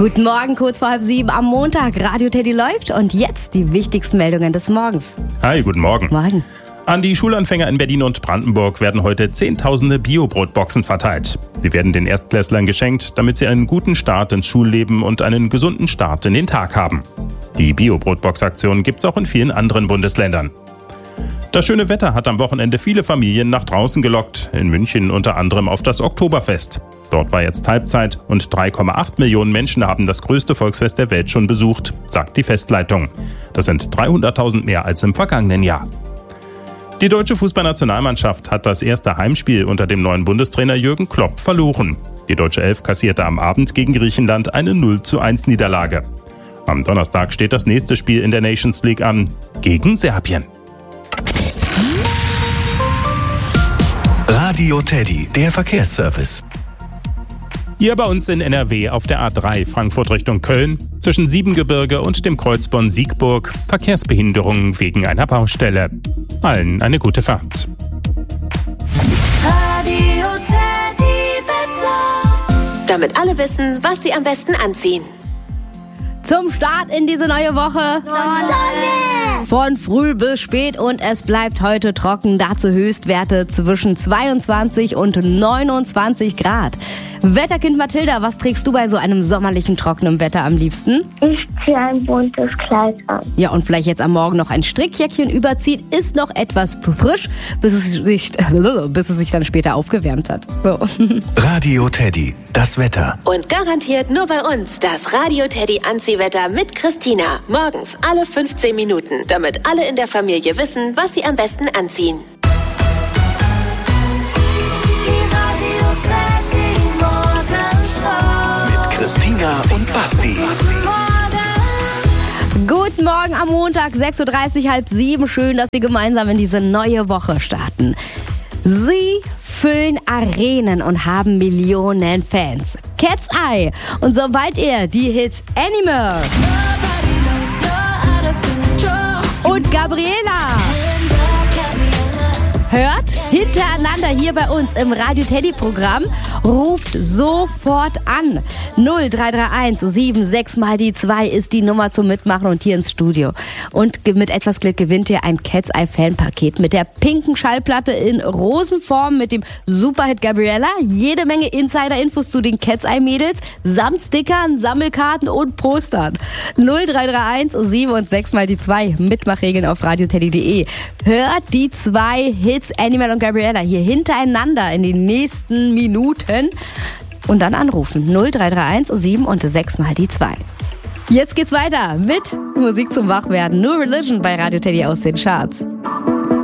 Guten Morgen, kurz vor 6:30 am Montag. Radio Teddy läuft und jetzt die wichtigsten Meldungen des Morgens. Hi, guten Morgen. Morgen. An die Schulanfänger in Berlin und Brandenburg werden heute Zehntausende Bio-Brotboxen verteilt. Sie werden den Erstklässlern geschenkt, damit sie einen guten Start ins Schulleben und einen gesunden Start in den Tag haben. Die Bio-Brotbox-Aktion gibt's auch in vielen anderen Bundesländern. Das schöne Wetter hat am Wochenende viele Familien nach draußen gelockt, in München unter anderem auf das Oktoberfest. Dort war jetzt Halbzeit und 3,8 Millionen Menschen haben das größte Volksfest der Welt schon besucht, sagt die Festleitung. Das sind 300.000 mehr als im vergangenen Jahr. Die deutsche Fußballnationalmannschaft hat das erste Heimspiel unter dem neuen Bundestrainer Jürgen Klopp verloren. Die deutsche Elf kassierte am Abend gegen Griechenland eine 0:1 Niederlage. Am Donnerstag steht das nächste Spiel in der Nations League an, gegen Serbien. Radio Teddy, der Verkehrsservice. Hier bei uns in NRW auf der A3 Frankfurt Richtung Köln, zwischen Siebengebirge und dem Kreuz Bonn-Siegburg, Verkehrsbehinderungen wegen einer Baustelle. Allen eine gute Fahrt. Radio Teddy Wetter. Damit alle wissen, was sie am besten anziehen. Zum Start in diese neue Woche. Sonne! Von früh bis spät und es bleibt heute trocken. Dazu Höchstwerte zwischen 22 und 29 Grad. Wetterkind Mathilda, was trägst du bei so einem sommerlichen, trockenen Wetter am liebsten? Ich ziehe ein buntes Kleid an. Ja, und vielleicht jetzt am Morgen noch ein Strickjäckchen überzieht. Ist noch etwas frisch, bis es sich dann später aufgewärmt hat. So. Radio Teddy, das Wetter. Und garantiert nur bei uns das Radio Teddy Anziehwetter mit Christina. Morgens alle 15 Minuten, damit alle in der Familie wissen, was sie am besten anziehen. Die Radio Teddy Morgenshow. Mit Christina und Basti. Guten Morgen am Montag, 6:30 Uhr, 6:30. Schön, dass wir gemeinsam in diese neue Woche starten. Sie füllen Arenen und haben Millionen Fans. Cat's Eye. Und sobald ihr die Hits Animal und Gabriela hört, hintereinander hier bei uns im Radio Teddy Programm, ruft sofort an. 0331 76 mal die 2 ist die Nummer zum Mitmachen und hier ins Studio. Und mit etwas Glück gewinnt ihr ein Cat's Eye Fanpaket mit der pinken Schallplatte in Rosenform mit dem Superhit Gabriella. Jede Menge Insider-Infos zu den Cat's Eye Mädels samt Stickern, Sammelkarten und Postern. 0331 76 mal die 2. Mitmachregeln auf radioteddy.de. Hört die 2 Hits Animal und Gabriella hier hintereinander in den nächsten Minuten und dann anrufen 0331 7 und 6 mal die 2. Jetzt geht's weiter mit Musik zum Wachwerden. New Religion bei Radio Teddy aus den Charts.